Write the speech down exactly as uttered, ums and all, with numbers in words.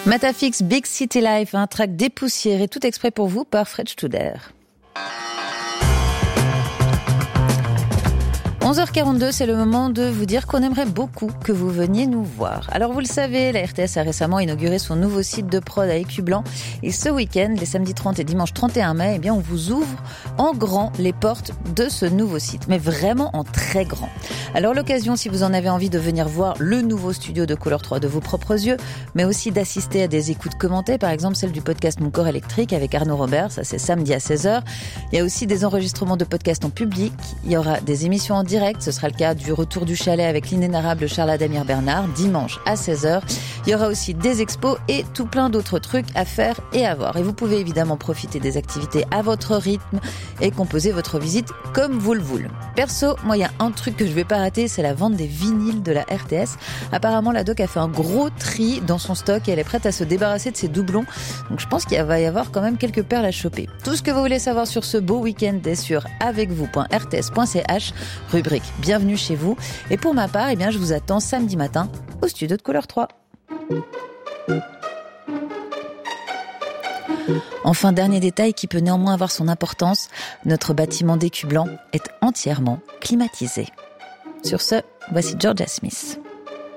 Matafix Big City Life, un track dépoussiéré tout exprès pour vous par Fred Studer. onze heures quarante-deux, c'est le moment de vous dire qu'on aimerait beaucoup que vous veniez nous voir. Alors vous le savez, la R T S a récemment inauguré son nouveau site de prod à Écublanc. Et ce week-end, les samedis trente et dimanche trente et un mai, eh bien, on vous ouvre en grand les portes de ce nouveau site. Mais vraiment en très grand. Alors l'occasion, si vous en avez envie de venir voir le nouveau studio de Couleur trois de vos propres yeux, mais aussi d'assister à des écoutes commentées, par exemple celle du podcast Mon Corps électrique avec Arnaud Robert, ça c'est samedi à seize heures. Il y a aussi des enregistrements de podcasts en public. Il y aura des émissions en direct. Ce sera le cas du retour du chalet avec l'inénarrable Charles Adamir Bernard, dimanche à seize heures. Il y aura aussi des expos et tout plein d'autres trucs à faire et à voir. Et vous pouvez évidemment profiter des activités à votre rythme et composer votre visite comme vous le voulez. Perso, moi, il y a un truc que je vais pas rater, c'est la vente des vinyles de la R T S. Apparemment, la doc a fait un gros tri dans son stock et elle est prête à se débarrasser de ses doublons. Donc, je pense qu'il va y avoir quand même quelques perles à choper. Tout ce que vous voulez savoir sur ce beau week-end est sur avec vous point r t s point c h, rubrique Bienvenue chez vous. Et pour ma part, eh bien, je vous attends samedi matin au studio de Couleur trois. Enfin, dernier détail qui peut néanmoins avoir son importance, notre bâtiment d'Écublanc est entièrement climatisé. Sur ce, voici Georgia Smith.